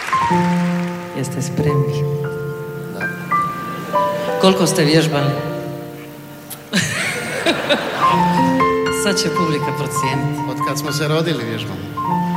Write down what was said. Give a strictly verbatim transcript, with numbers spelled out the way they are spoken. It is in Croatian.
Jeste spremni? Da. Koliko ste vježbali? Sad će publika procijeniti. Od kad smo se rodili vježbamo.